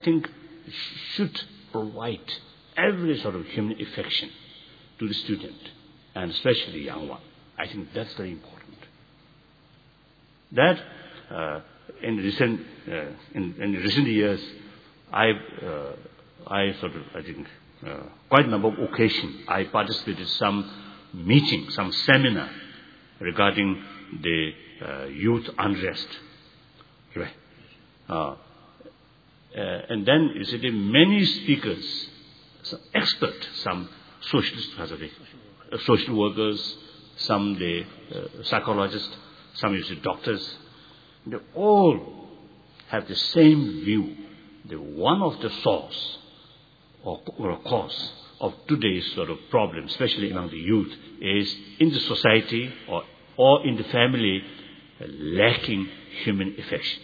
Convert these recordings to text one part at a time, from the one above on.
think should provide every sort of human affection to the student, and especially the young one. I think that's very important. That in recent years, I think quite a number of occasions I participated some meeting, some seminar regarding the youth unrest. Right. And then you see the many speakers, some experts, some socialists, social workers, some the psychologists, some you see doctors. They all have the same view. The one of the source or cause of today's sort of problem, especially among the youth, is in the society or in the family lacking human affection.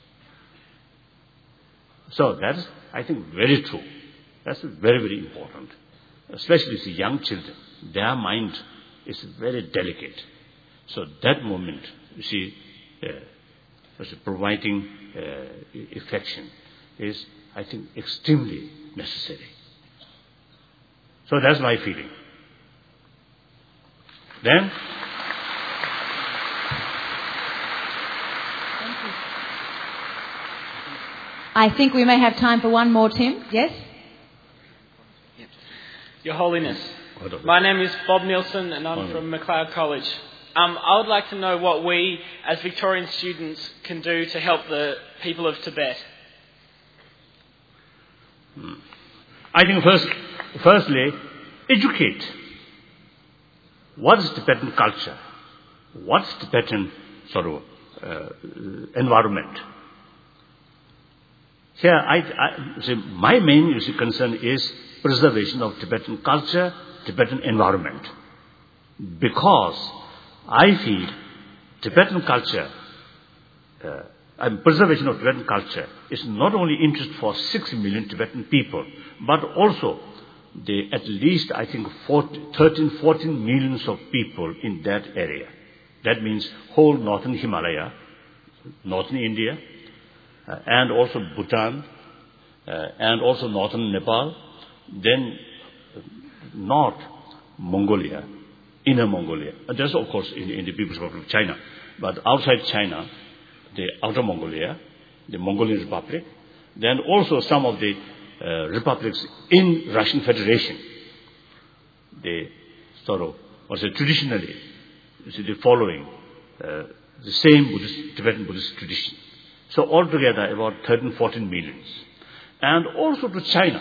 So that's, I think, very true. That's very, very important. Especially the young children. Their mind is very delicate. So that moment, you see, providing affection is, I think, extremely necessary. So that's my feeling. Then, I think we may have time for one more, Tim. Yes? Your Holiness, my name is Bob Nielsen and I'm from MacLeod College. I would like to know what we, as Victorian students, can do to help the people of Tibet. I think firstly, educate. What is Tibetan culture? What's Tibetan sort of environment? Here, my main concern is preservation of Tibetan culture, Tibetan environment. Because I feel Tibetan culture, preservation of Tibetan culture is not only interest for 6 million Tibetan people, but also at least, I think, 13, 14 millions of people in that area. That means whole northern Himalaya, northern India, and also Bhutan, and also northern Nepal, then North Mongolia, Inner Mongolia. That's, of course, in the People's Republic of China. But outside China, the Outer Mongolia, the Mongolian Republic, then also some of the republics in Russian Federation. They sort of, traditionally, the following the same Tibetan Buddhist tradition. So altogether about 13, 14 millions. And also to China,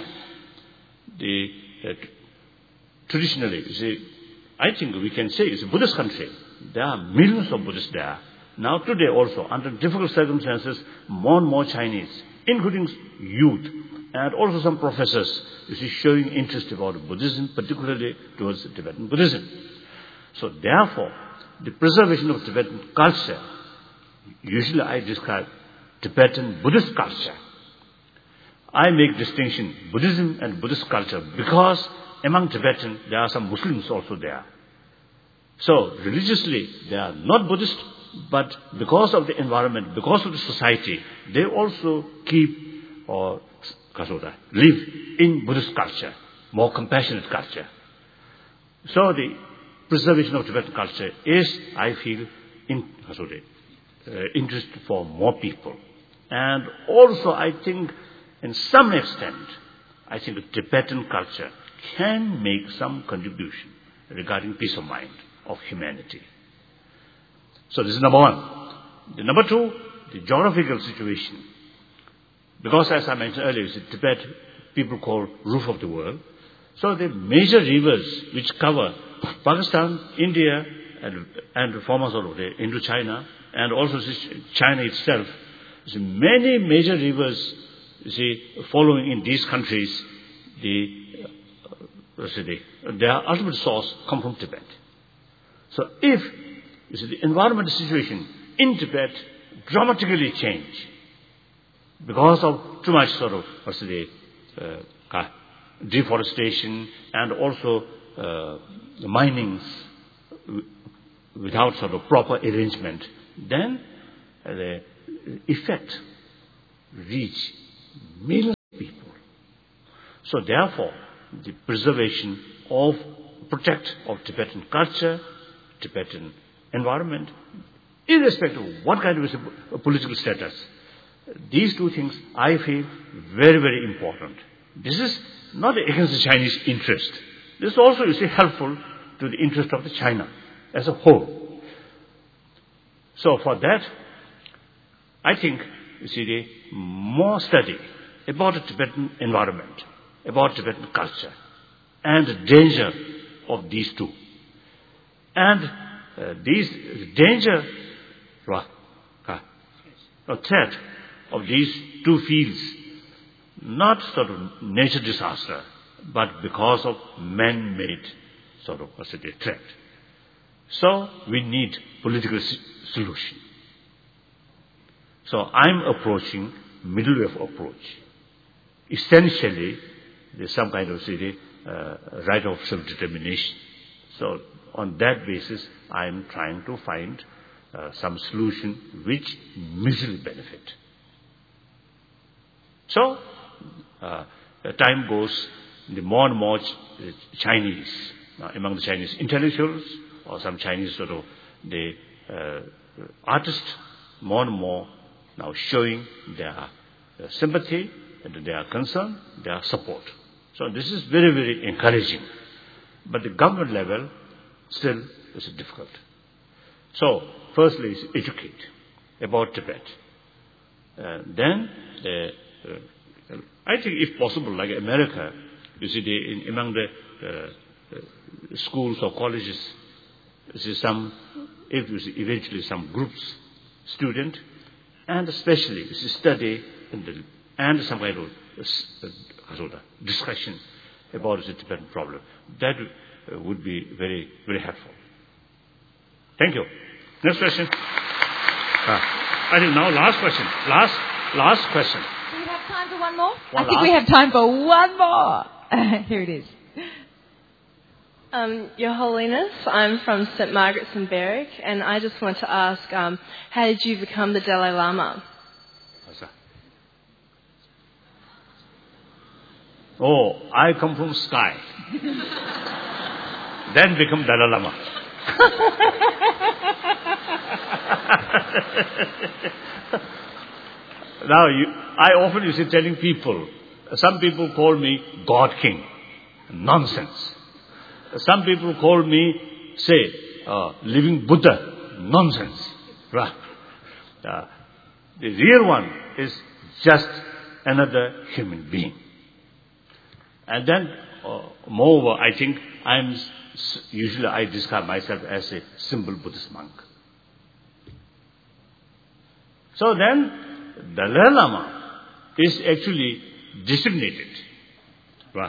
traditionally, I think we can say it's a Buddhist country. There are millions of Buddhists there. Now today also, under difficult circumstances, more and more Chinese, including youth, and also some professors, showing interest about Buddhism, particularly towards Tibetan Buddhism. So therefore, the preservation of Tibetan culture, usually I describe Tibetan Buddhist culture. I make distinction, Buddhism and Buddhist culture, because among Tibetans, there are some Muslims also there. So, religiously, they are not Buddhist, but because of the environment, because of the society, they also keep or live in Buddhist culture, more compassionate culture. So, the preservation of Tibetan culture is, I feel, interest for more people. And also, I think, in some extent, I think the Tibetan culture can make some contribution regarding peace of mind of humanity. So this is number one. The number two, the geographical situation. Because as I mentioned earlier, Tibet, people call roof of the world. So the major rivers which cover Pakistan, India, and the former sort of the Indochina, and also China itself, many major rivers, following in these countries, their ultimate source come from Tibet. So if the environmental situation in Tibet dramatically change because of too much sort of deforestation and also the minings without sort of proper arrangement, then the effect reach millions So therefore, the preservation protect of Tibetan culture, Tibetan environment, irrespective of what kind of political status, these two things I feel very, very important. This is not against the Chinese interest. This is also, helpful to the interest of the China as a whole. So for that, I think, the more study about the Tibetan environment, about Tibetan culture, and the danger of these two. And these danger, threat of these two fields, not sort of nature disaster, but because of man-made sort of threat. So we need political solution. So I'm approaching middle wave approach. Essentially, there's some kind of right of self-determination. So on that basis, I'm trying to find some solution which mutually benefit. So time goes, the more and more Chinese, among the Chinese intellectuals or some Chinese the artists, more and more now showing their sympathy and their concern, their support. So this is very, very encouraging. But the government level still is difficult. So firstly is educate about Tibet. Then I think if possible, like America, among the schools or colleges, eventually some groups, student, and especially study and some kind of discussion about the Tibetan problem. That would be very, very helpful. Thank you. Next question. I think now last question. Last question. Do we have time for one more? I think we have time for one more. Here it is. Your Holiness, I'm from St. Margaret's in Berwick, and I just want to ask, how did you become the Dalai Lama? Oh, I come from sky. Then become Dalai Lama. Now, I often telling people, some people call me God King. Nonsense. Some people call me, living Buddha. Nonsense. Right. The real one is just another human being. And then, moreover, I think usually I describe myself as a simple Buddhist monk. So then, Dalai Lama is actually designated. Right?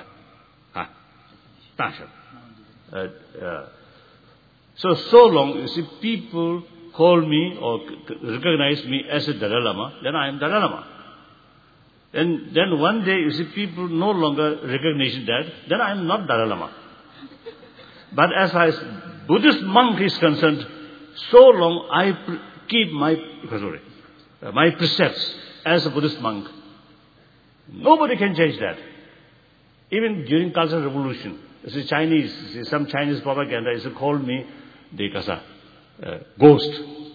So long, people call me or recognize me as a Dalai Lama, then I am Dalai Lama. And then one day, people no longer recognize that, then I am not Dalai Lama. But as far as Buddhist monk is concerned, so long I keep my precepts as a Buddhist monk. Nobody can change that. Even during Cultural Revolution, some Chinese propaganda called me the ghost.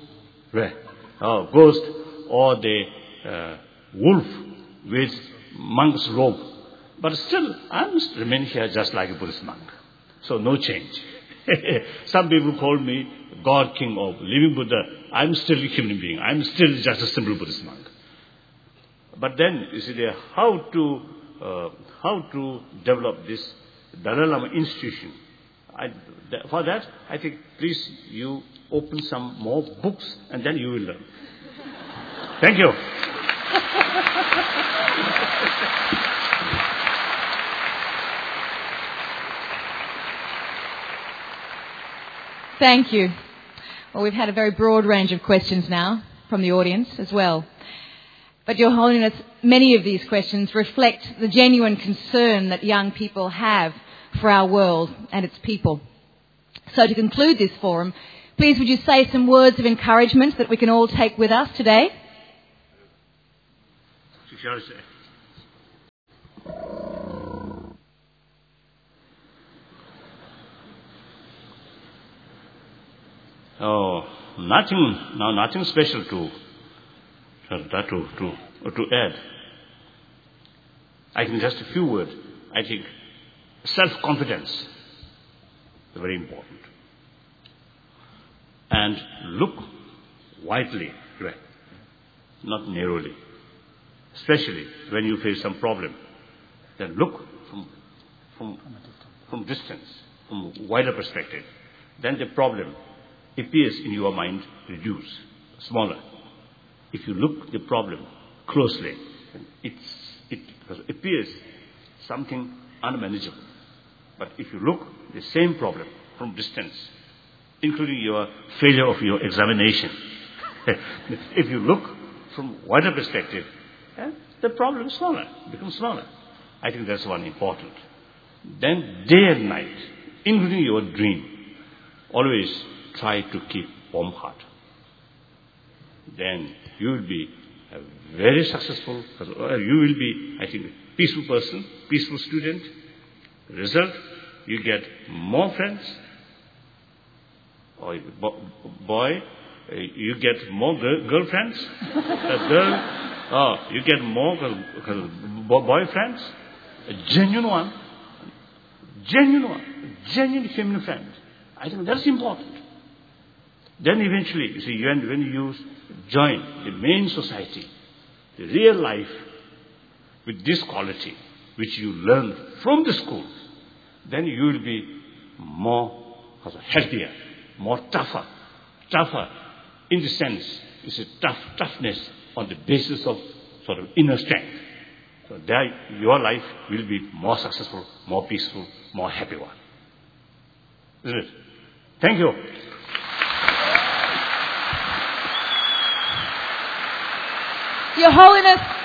Ghost or the wolf with monk's robe. But still, I must remain here just like a Buddhist monk. So no change. Some people call me God King or living Buddha. I'm still a human being. I'm still just a simple Buddhist monk. But then, how to develop this Dalai Lama institution? For that, I think, please, you open some more books and then you will learn. Thank you. Thank you. Well, we've had a very broad range of questions now from the audience as well. But Your Holiness, many of these questions reflect the genuine concern that young people have for our world and its people. So to conclude this forum, please would you say some words of encouragement that we can all take with us today? Nothing special to add. I think just a few words. I think self-confidence is very important. And look widely, not narrowly. Especially when you face some problem. Then look from distance, from a wider perspective. Then the problem appears in your mind reduced, smaller. If you look the problem closely, it appears something unmanageable. But if you look the same problem from distance, including your failure of your examination, if you look from wider perspective, the problem is smaller, becomes smaller. I think that's one important. Then day and night, including your dream, always try to keep warm heart. Then you will be a very successful, you will be, I think, a peaceful person, peaceful student. Result, you get more friends. Or boy, you get more girlfriends. You get more boyfriends. A genuine feminine friend. I think that's important. Then eventually, you see, when you join the main society, the real life, with this quality, which you learn from the school, then you will be more healthier, more tougher in the sense, it's a toughness on the basis of sort of inner strength. So there, your life will be more successful, more peaceful, more happy one. Isn't it? Thank you. Your Holiness,